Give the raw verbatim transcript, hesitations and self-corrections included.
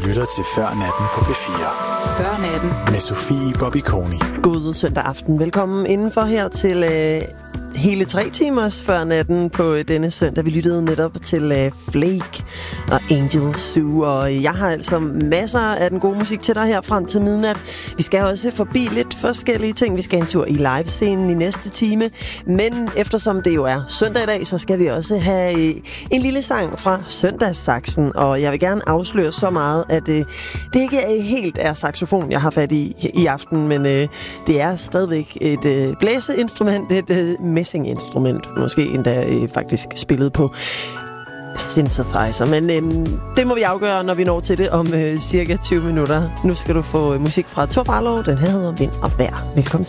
lytter til Før Natten på P fire. Før Natten. Med Sofie Bobbikoni. God søndag aften. Velkommen indenfor her til øh, hele tre timers Før Natten på øh, denne søndag. Vi lyttede netop til øh, Flake og Angel Zoo, og jeg har altså masser af den gode musik til dig her frem til midnat. Vi skal også forbi lidt forskellige ting. Vi skal en tur i livescenen i næste time, men eftersom det jo er søndag i dag, så skal vi også have øh, en lille sang fra Søndagssaksen, og jeg vil gerne afsløre så meget, at øh, det ikke er helt er saxofon, jeg har fat i i aften, men øh, det er stadigvæk et øh, blæseinstrument, et øh, messinginstrument, måske endda øh, faktisk spillet på synthesizer, men øh, det må vi afgøre, når vi når til det om øh, cirka tyve minutter. Nu skal du få musik fra Thor Farlov, den her hedder Vind og Vejr. Velkommen til.